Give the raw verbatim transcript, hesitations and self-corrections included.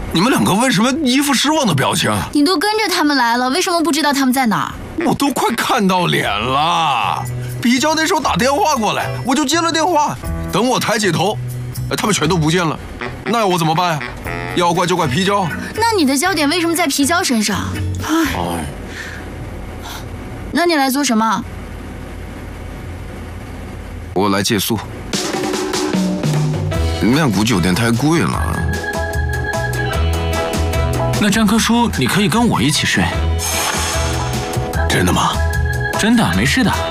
你们两个为什么一副失望的表情？ 你都跟着他们来了，为什么不知道他们在哪儿？ 我都快看到脸了。皮胶那时候打电话过来，我就接了电话。等我抬起头，他们全都不见了。那要我怎么办呀？要怪就怪皮胶。 那你的焦点为什么在皮胶身上？唉，那你来做什么？ 我来借宿。曼谷酒店太贵了。 那詹科叔，你可以跟我一起睡。 真的吗？ 真的，没事的。